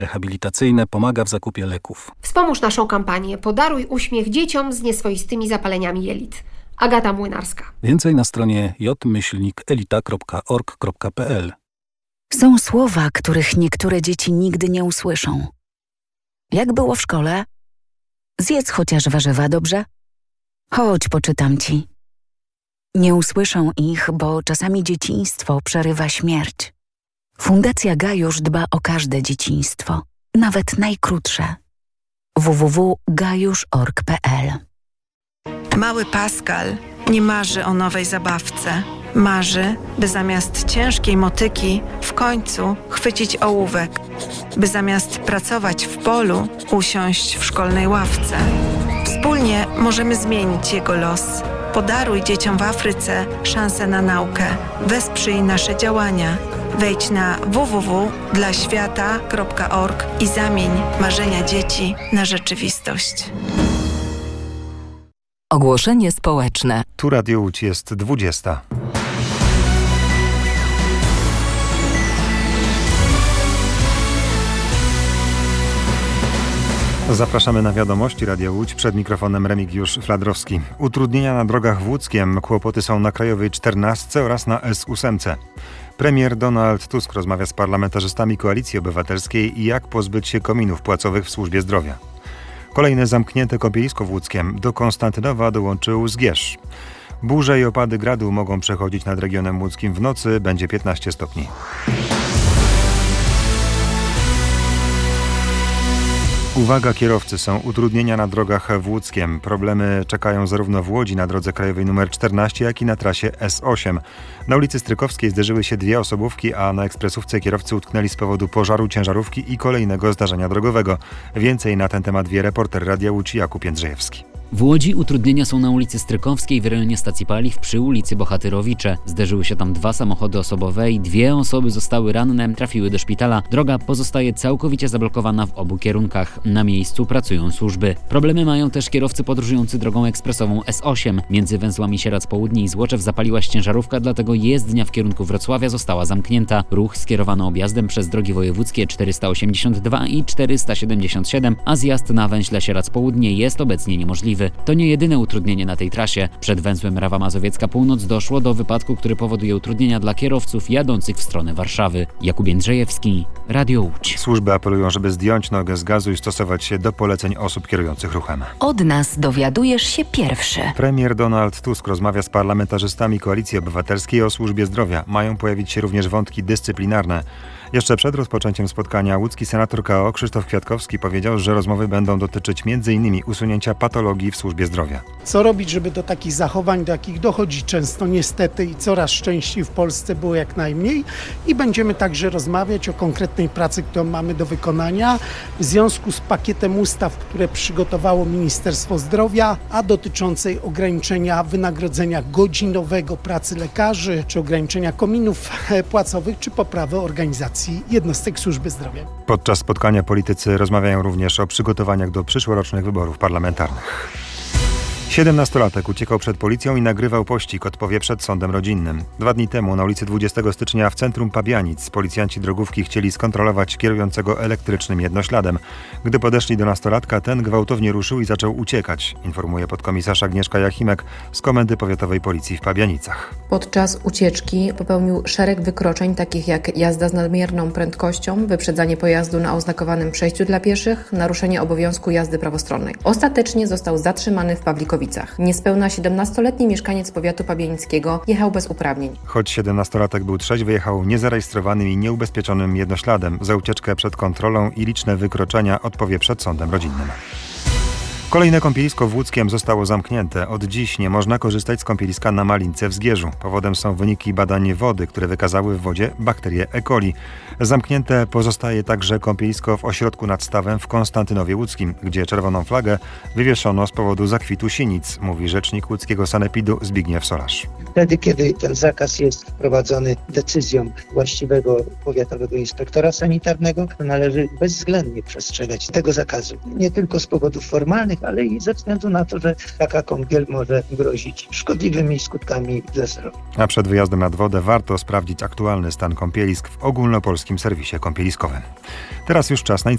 rehabilitacyjne, pomaga w zakupie leków. Wspomóż naszą kampanię. Podaruj uśmiech dzieciom z nieswoistymi zapaleniami jelit. Agata Młynarska. Więcej na stronie j-elita.org.pl. Są słowa, których niektóre dzieci nigdy nie usłyszą. Jak było w szkole? Zjedz chociaż warzywa, dobrze? Chodź, poczytam ci. Nie usłyszą ich, bo czasami dzieciństwo przerywa śmierć. Fundacja Gajusz dba o każde dzieciństwo, nawet najkrótsze. www.gajusz.org.pl. Mały Pascal nie marzy o nowej zabawce. Marzy, by zamiast ciężkiej motyki w końcu chwycić ołówek, by zamiast pracować w polu usiąść w szkolnej ławce. Wspólnie możemy zmienić jego los. Podaruj dzieciom w Afryce szansę na naukę. Wesprzyj nasze działania. Wejdź na www.dlaświata.org i zamień marzenia dzieci na rzeczywistość. Ogłoszenie społeczne. Tu Radio Łódź, jest 20. Zapraszamy na wiadomości Radia Łódź. Przed mikrofonem Remigiusz Fladrowski. Utrudnienia na drogach w Łódzkiem. Kłopoty są na Krajowej 14 oraz na S8. Premier Donald Tusk rozmawia z parlamentarzystami Koalicji Obywatelskiej, jak pozbyć się kominów płacowych w służbie zdrowia. Kolejne zamknięte kąpielisko w Łódzkiem. Do Konstantynowa dołączył Zgierz. Burze i opady gradu mogą przechodzić nad regionem łódzkim w nocy. Będzie 15 stopni. Uwaga kierowcy, są utrudnienia na drogach w Łódzkiem. Problemy czekają zarówno w Łodzi na drodze krajowej nr 14, jak i na trasie S8. Na ulicy Strykowskiej zderzyły się dwie osobówki, a na ekspresówce kierowcy utknęli z powodu pożaru ciężarówki i kolejnego zdarzenia drogowego. Więcej na ten temat wie reporter Radia Łódź Jakub Jędrzejewski. W Łodzi utrudnienia są na ulicy Strykowskiej w rejonie stacji paliw przy ulicy Bohatyrowicze. Zderzyły się tam dwa samochody osobowe i dwie osoby zostały ranne, trafiły do szpitala. Droga pozostaje całkowicie zablokowana w obu kierunkach. Na miejscu pracują służby. Problemy mają też kierowcy podróżujący drogą ekspresową S8. Między węzłami Sieradz Południe i Złoczew zapaliła się ciężarówka, dlatego jezdnia w kierunku Wrocławia została zamknięta. Ruch skierowano objazdem przez drogi wojewódzkie 482 i 477, a zjazd na węźle Sieradz Południe jest obecnie niemożliwy. To nie jedyne utrudnienie na tej trasie. Przed węzłem Rawa Mazowiecka Północ doszło do wypadku, który powoduje utrudnienia dla kierowców jadących w stronę Warszawy. Jakub Jędrzejewski, Radio Łódź. Służby apelują, żeby zdjąć nogę z gazu i stosować się do poleceń osób kierujących ruchem. Od nas dowiadujesz się pierwszy. Premier Donald Tusk rozmawia z parlamentarzystami Koalicji Obywatelskiej o służbie zdrowia. Mają pojawić się również wątki dyscyplinarne. Jeszcze przed rozpoczęciem spotkania łódzki senator KO Krzysztof Kwiatkowski powiedział, że rozmowy będą dotyczyć m.in. usunięcia patologii w służbie zdrowia. Co robić, żeby do takich zachowań, do jakich dochodzi często niestety i coraz częściej w Polsce było jak najmniej, i będziemy także rozmawiać o konkretnej pracy, którą mamy do wykonania w związku z pakietem ustaw, które przygotowało Ministerstwo Zdrowia, a dotyczącej ograniczenia wynagrodzenia godzinowego pracy lekarzy, czy ograniczenia kominów płacowych, czy poprawy organizacji jednostek służby zdrowia. Podczas spotkania politycy rozmawiają również o przygotowaniach do przyszłorocznych wyborów parlamentarnych. 17-latek uciekał przed policją i nagrywał pościg, odpowie przed sądem rodzinnym. 2 dni temu na ulicy 20 stycznia w centrum Pabianic policjanci drogówki chcieli skontrolować kierującego elektrycznym jednośladem. Gdy podeszli do nastolatka, ten gwałtownie ruszył i zaczął uciekać, informuje podkomisarz Agnieszka Jachimek z Komendy Powiatowej Policji w Pabianicach. Podczas ucieczki popełnił szereg wykroczeń, takich jak jazda z nadmierną prędkością, wyprzedzanie pojazdu na oznakowanym przejściu dla pieszych, naruszenie obowiązku jazdy prawostronnej. Ostatecznie został zatrzymany w Pawlikowicach. Niespełna 17-letni mieszkaniec powiatu pabianickiego jechał bez uprawnień. Choć 17-latek był trzeźwy, jechał niezarejestrowanym i nieubezpieczonym jednośladem. Za ucieczkę przed kontrolą i liczne wykroczenia odpowie przed sądem rodzinnym. Kolejne kąpielisko w Łódzkiem zostało zamknięte. Od dziś nie można korzystać z kąpieliska na Malince w Zgierzu. Powodem są wyniki badań wody, które wykazały w wodzie bakterie E. coli. Zamknięte pozostaje także kąpielisko w ośrodku nad stawem w Konstantynowie Łódzkim, gdzie czerwoną flagę wywieszono z powodu zakwitu sinic, mówi rzecznik łódzkiego sanepidu Zbigniew Solarz. Wtedy, kiedy ten zakaz jest wprowadzony decyzją właściwego powiatowego inspektora sanitarnego, należy bezwzględnie przestrzegać tego zakazu. Nie tylko z powodów formalnych, ale i ze względu na to, że taka kąpiel może grozić szkodliwymi skutkami dla zdrowia. A przed wyjazdem nad wodę warto sprawdzić aktualny stan kąpielisk w ogólnopolskim serwisie kąpieliskowym. Teraz już czas na